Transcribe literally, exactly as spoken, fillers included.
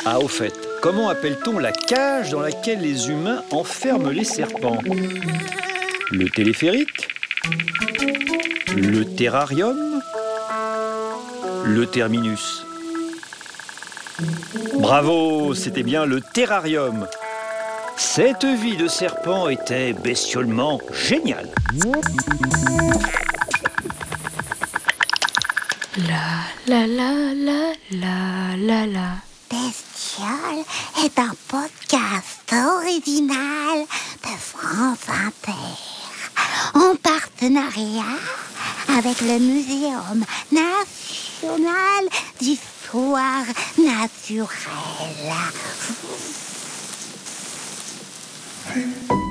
Ah, au fait, comment appelle-t-on la cage dans laquelle les humains enferment les serpents? Le téléphérique? Le terrarium? Le terminus? Bravo, c'était bien le terrarium. Cette vie de serpent était bestiolement géniale. La la la la la la la. Bestiole est un podcast original de France Inter, en partenariat avec le Muséum national d'histoire naturelle.